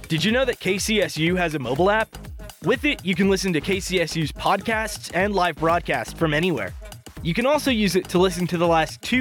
Did you know that KCSU has a mobile app? With it, you can listen to KCSU's podcasts and live broadcasts from anywhere. You can also use it to listen to the last 2